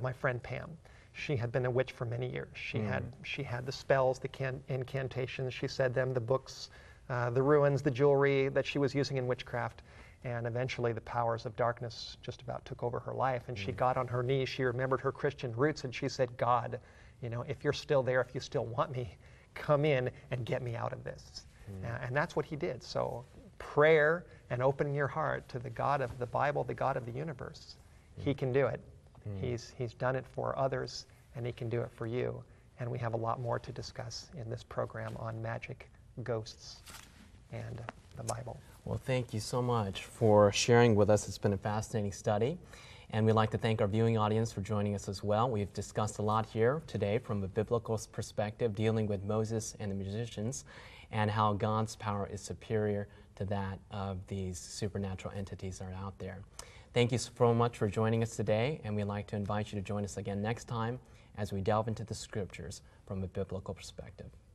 of my friend Pam. She had been a witch for many years. She had the spells, the incantations. She said them, the books, the ruins, the jewelry that she was using in witchcraft. And eventually the powers of darkness just about took over her life. And she got on her knees. She remembered her Christian roots, and she said, God, you know, if you're still there, if you still want me, come in and get me out of this. And that's what he did. So prayer and opening your heart to the God of the Bible, the God of the universe, he can do it. He's done it for others, and he can do it for you. And we have a lot more to discuss in this program on magic, ghosts, and the Bible. Well, thank you so much for sharing with us. It's been a fascinating study. And we'd like to thank our viewing audience for joining us as well. We've discussed a lot here today from a biblical perspective, dealing with Moses and the musicians, and how God's power is superior to that of these supernatural entities that are out there. Thank you so much for joining us today, and we'd like to invite you to join us again next time as we delve into the scriptures from a biblical perspective.